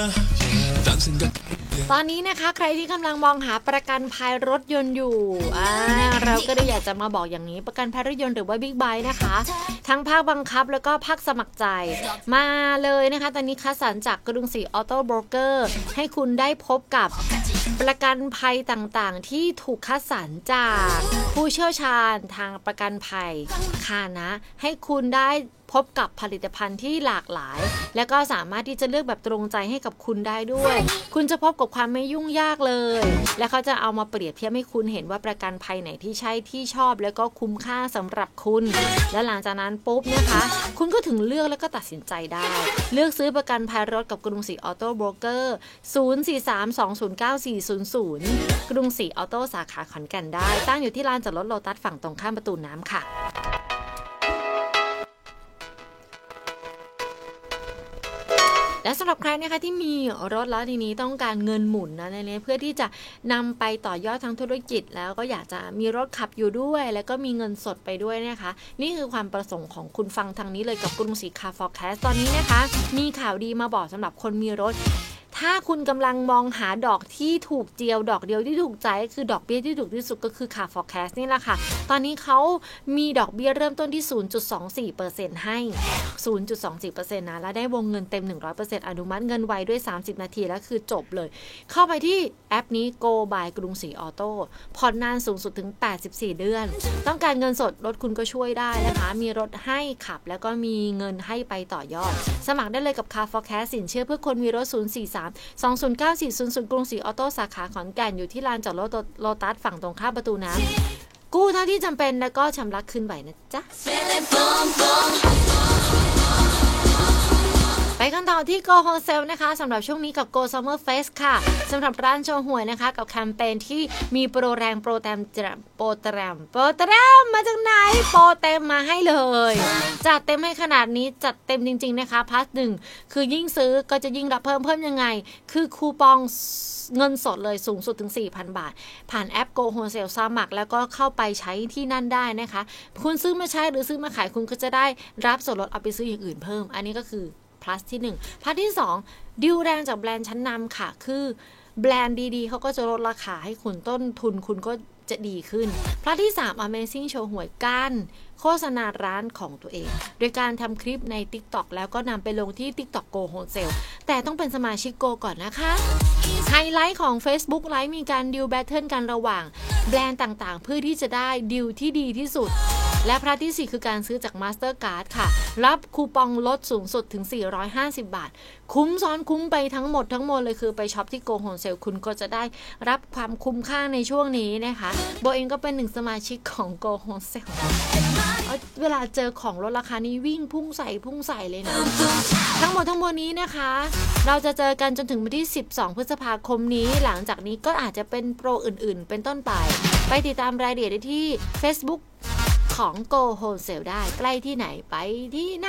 ตอนนี้นะคะใครที่กำลังมองหาประกันภัยรถยนต์อยู่เราก็เลยอยากจะมาบอกอย่างนี้ประกันภัยรถยนต์หรือว่าบิ๊กไบค์นะคะทั้งภาคบังคับแล้วก็ภาคสมัครใจมาเลยนะคะตอนนี้คัดสรรจากกรุงศรีออโต้โบรกเกอร์ให้คุณได้พบกับประกันภัยต่างๆที่ถูกคัดสรรจากผู้เชี่ยวชาญทางประกันภัยค่ะนะให้คุณได้พบกับผลิตภัณฑ์ที่หลากหลายและก็สามารถที่จะเลือกแบบตรงใจให้กับคุณได้ด้วยคุณจะพบกับความไม่ยุ่งยากเลยและเขาจะเอามาเปรียบเทียบให้คุณเห็นว่าประกันภัยไหนที่ใช่ที่ชอบแล้วก็คุ้มค่าสำหรับคุณและหลังจากนั้นปุ๊บนะคะคุณก็ถึงเลือกแล้วก็ตัดสินใจได้เลือกซื้อประกันภัยรถกับกรุงศรีออโต้โบรกเกอร์0432094400กรุงศรีออโต้สาขาขอนแก่นได้ตั้งอยู่ที่ลานจอดรถโลตัสฝั่งตรงข้ามประตูน้ำค่ะและสำหรับใครนะคะที่มีรถแล้วทีนี้ต้องการเงินหมุนนะในเพื่อที่จะนำไปต่อยอดทางธุรกิจแล้วก็อยากจะมีรถขับอยู่ด้วยแล้วก็มีเงินสดไปด้วยนะคะนี่คือความประสงค์ของคุณฟังทางนี้เลยกับกรุงศรีคาร์ฟอร์แคสตอนนี้นะคะมีข่าวดีมาบอกสำหรับคนมีรถถ้าคุณกำลังมองหาดอกที่ถูกเจียวดอกเดียวที่ถูกใจคือดอกเบี้ยที่ถูกที่สุดก็คือ Car Forecast นี่แหละค่ะตอนนี้เขามีดอกเบี้ยเริ่มต้นที่ 0.24% ให้ 0.24% นะและได้วงเงินเต็ม 100% อนุมัติเงินไวด้วย30นาทีแล้วคือจบเลยเข้าไปที่แอปนี้ Go by กรุงศรีออโต้ผ่อนนานสูงสุดถึง84เดือนต้องการเงินสดรถคุณก็ช่วยได้นะคะมีรถให้ขับแล้วก็มีเงินให้ไปต่อยอดสมัครได้เลยกับ Car Forecast สินเชื่อเพื่อคนมีรถ043209400กรุงศรีออโต้สาขาขอนแก่นอยู่ที่ลานจอดรถโลตัสฝั่งตรงข้ามประตูน้ำกู้เท่าที่จำเป็นแล้วก็ชำระคืนไหวนะจ๊ะไปกันต่อที่ Go Wholesale นะคะสำหรับช่วงนี้กับ Go Summer Fest ค่ะสำหรับร้านโชห่วยนะคะกับแคมเปญที่มีโปรแรงโปรแตมมาจากไหนโปรเต็มมาให้เลยจัดเต็มให้ขนาดนี้จัดเต็มจริงๆนะคะพาส1คือยิ่งซื้อก็จะยิ่งรับเพิ่มยังไงคือคูปองเงินสดเลยสูงสุดถึง 4,000 บาทผ่านแอป Go Wholesale สมัครแล้วก็เข้าไปใช้ที่นั่นได้นะคะคุณซื้อมาใช้หรือซื้อมาขายคุณก็จะได้รับส่วนลดเอาไปซื้ออย่างอื่นเพิ่มอันนี้ก็คือplus ที่1 plus ที่2ดิวแรงจากแบรนด์ชั้นนำค่ะคือแบรนด์ดีๆเขาก็จะลดราคาให้คุณต้นทุนคุณก็จะดีขึ้น plus ที่3 Amazing โชว์หวยการโฆษณาร้านของตัวเองโดยการทำคลิปใน TikTok แล้วก็นำไปลงที่ TikTok Go Wholesale แต่ต้องเป็นสมาชิก Go ก่อนนะคะไฮไลท์ของ Facebook Live มีการดิวแบทเทิลกันระหว่างแบรนด์ต่างๆเพื่อที่จะได้ดิวที่ดีที่สุดและพระที่4คือการซื้อจาก Mastercard ค่ะรับคูปองลดสูงสุดถึง450 บาทคุ้มซ้อนคุ้มไปทั้งหมดเลยคือไปช็อปที่ Go Wholesale คุณก็จะได้รับความคุ้มค่าในช่วงนี้นะคะโบเองก็เป็น1สมาชิกของ Go Wholesale เวลาเจอของลดราคานี้วิ่งพุ่งใส่เลยนะทั้งหมดนี้นะคะเราจะเจอกันจนถึงวันที่12พฤษภาคมนี้หลังจากนี้ก็อาจจะเป็นโปรอื่นๆเป็นต้นไปติดตามรายละเอียดได้ที่ Facebookของ Go Wholesale ได้ใกล้ที่ไหนไปที่